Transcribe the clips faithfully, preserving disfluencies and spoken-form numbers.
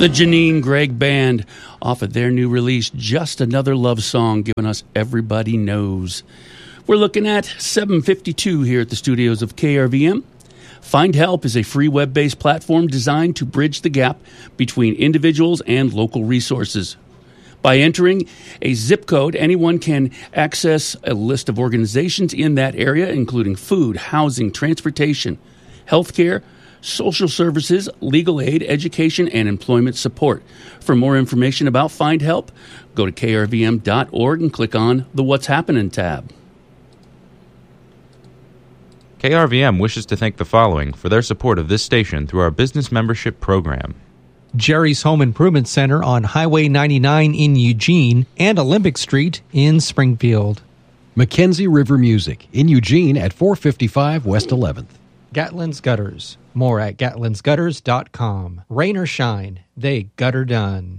The Janine Gregg Band off of their new release, Just Another Love Song, giving us Everybody Knows. We're looking at seven fifty-two here at the studios of K R V M. Find Help is a free web-based platform designed to bridge the gap between individuals and local resources. By entering a zip code, anyone can access a list of organizations in that area, including food, housing, transportation, healthcare, social services, legal aid, education, and employment support. For more information about Find Help, go to K R V M dot org and click on the What's Happening tab. K R V M wishes to thank the following for their support of this station through our business membership program. Jerry's Home Improvement Center on Highway ninety-nine in Eugene and Olympic Street in Springfield. Mackenzie River Music in Eugene at four fifty-five West eleventh. Gatlin's Gutters. More at gatlins gutters dot com. Rain or shine, they gutter done.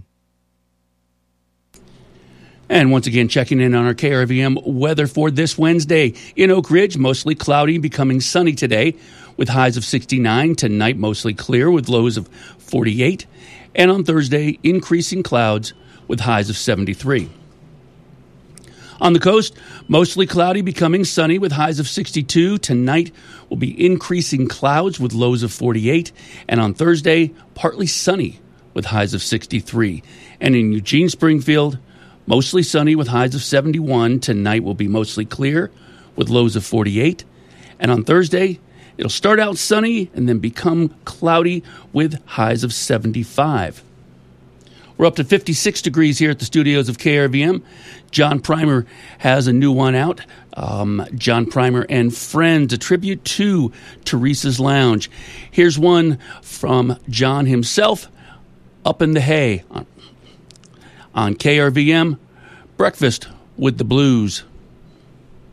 And once again, checking in on our K R V M weather for this Wednesday. In Oak Ridge, mostly cloudy, becoming sunny today with highs of sixty-nine. Tonight, mostly clear with lows of forty-eight. And on Thursday, increasing clouds with highs of seventy-three. On the coast, mostly cloudy, becoming sunny with highs of sixty-two. Tonight will be increasing clouds with lows of forty-eight. And on Thursday, partly sunny with highs of sixty-three. And in Eugene, Springfield, mostly sunny with highs of seventy-one. Tonight will be mostly clear with lows of forty-eight. And on Thursday, it'll start out sunny and then become cloudy with highs of seventy-five. We're up to fifty-six degrees here at the studios of K R V M. John Primer has a new one out. Um, John Primer and Friends, a tribute to Teresa's Lounge. Here's one from John himself, Up in the Hay, on, on K R V M, Breakfast with the Blues.